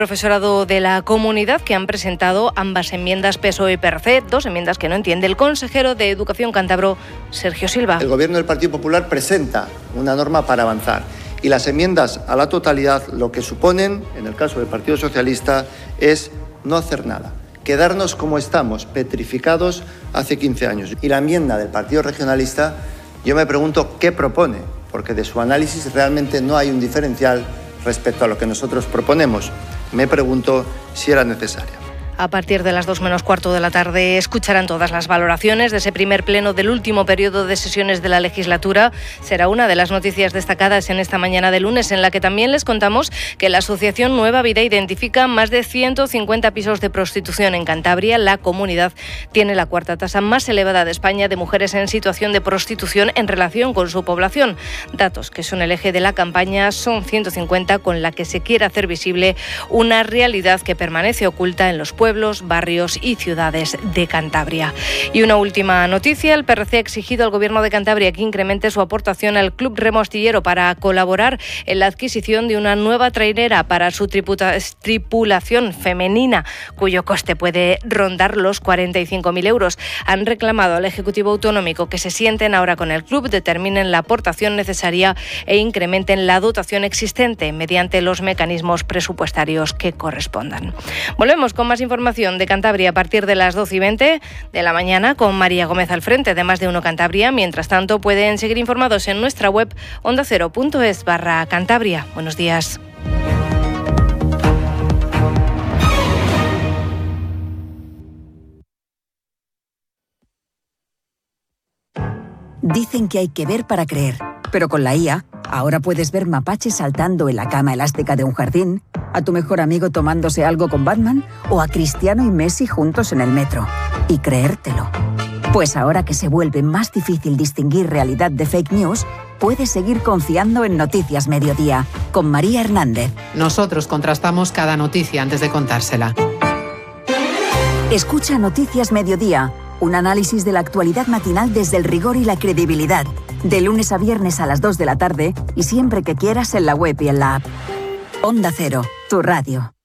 Profesorado de la comunidad que han presentado ambas enmiendas PSOE y PRC, dos enmiendas que no entiende el consejero de Educación cántabro, Sergio Silva. El Gobierno del Partido Popular presenta una norma para avanzar y las enmiendas a la totalidad lo que suponen, en el caso del Partido Socialista, es no hacer nada, quedarnos como estamos, petrificados hace 15 años. Y la enmienda del Partido Regionalista, yo me pregunto qué propone, porque de su análisis realmente no hay un diferencial respecto a lo que nosotros proponemos. Me pregunto si era necesaria. A partir de las 2:15 de la tarde escucharán todas las valoraciones de ese primer pleno del último periodo de sesiones de la legislatura. Será una de las noticias destacadas en esta mañana de lunes, en la que también les contamos que la asociación Nueva Vida identifica más de 150 pisos de prostitución en Cantabria. La comunidad tiene la cuarta tasa más elevada de España de mujeres en situación de prostitución en relación con su población. Datos que son el eje de la campaña, son 150 con la que se quiere hacer visible una realidad que permanece oculta en los pueblos, barrios y ciudades de Cantabria. Y una última noticia, el PRC ha exigido al Gobierno de Cantabria que incremente su aportación al Club Remo Astillero para colaborar en la adquisición de una nueva trainera para su tripulación femenina, cuyo coste puede rondar los 45.000 euros. Han reclamado al Ejecutivo Autonómico que se sienten ahora con el club, determinen la aportación necesaria e incrementen la dotación existente mediante los mecanismos presupuestarios que correspondan. Volvemos con más información de Cantabria a partir de las 12:20 de la mañana con María Gómez al frente de Más de Uno Cantabria. Mientras tanto, pueden seguir informados en nuestra web ondacero.es/Cantabria. Buenos días. Dicen que hay que ver para creer, pero con la IA ahora puedes ver mapaches saltando en la cama elástica de un jardín, a tu mejor amigo tomándose algo con Batman o a Cristiano y Messi juntos en el metro. Y creértelo. Pues ahora que se vuelve más difícil distinguir realidad de fake news, puedes seguir confiando en Noticias Mediodía, con María Hernández. Nosotros contrastamos cada noticia antes de contársela. Escucha Noticias Mediodía, un análisis de la actualidad matinal desde el rigor y la credibilidad. De lunes a viernes a las 2 de la tarde y siempre que quieras en la web y en la app. Onda Cero, tu radio.